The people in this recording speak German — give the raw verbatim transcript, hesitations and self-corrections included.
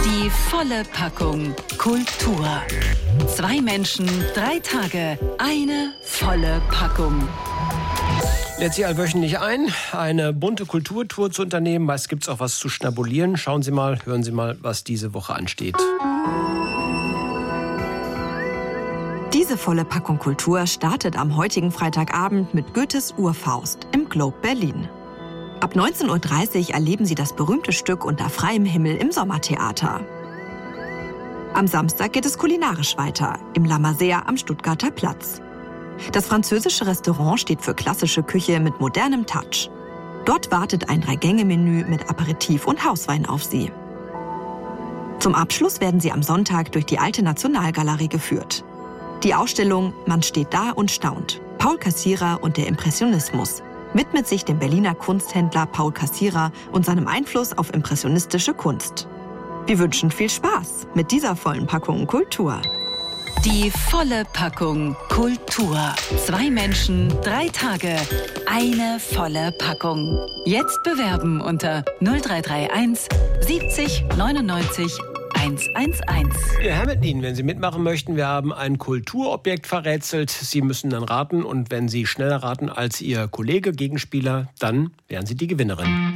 Die volle Packung Kultur. Zwei Menschen, drei Tage, eine volle Packung. Lädt Sie allwöchentlich ein, eine bunte Kulturtour zu unternehmen. Meist gibt es auch was zu schnabulieren. Schauen Sie mal, hören Sie mal, was diese Woche ansteht. Diese volle Packung Kultur startet am heutigen Freitagabend mit Goethes Urfaust im Globe Berlin. Ab neunzehn Uhr dreißig erleben Sie das berühmte Stück unter freiem Himmel im Sommertheater. Am Samstag geht es kulinarisch weiter, im La Masère am Stuttgarter Platz. Das französische Restaurant steht für klassische Küche mit modernem Touch. Dort wartet ein Drei-Gänge-Menü mit Aperitif und Hauswein auf Sie. Zum Abschluss werden Sie am Sonntag durch die Alte Nationalgalerie geführt. Die Ausstellung »Man steht da und staunt. Paul Cassirer und der Impressionismus« widmet sich dem Berliner Kunsthändler Paul Cassirer und seinem Einfluss auf impressionistische Kunst. Wir wünschen viel Spaß mit dieser vollen Packung Kultur. Die volle Packung Kultur. Zwei Menschen, drei Tage, eine volle Packung. Jetzt bewerben unter null drei drei eins siebzig neunundneunzig hundertundzehn. Wir Herr mit Ihnen, wenn Sie mitmachen möchten, wir haben ein Kulturobjekt verrätselt. Sie müssen dann raten und wenn Sie schneller raten als Ihr Kollege, Gegenspieler, dann wären Sie die Gewinnerin.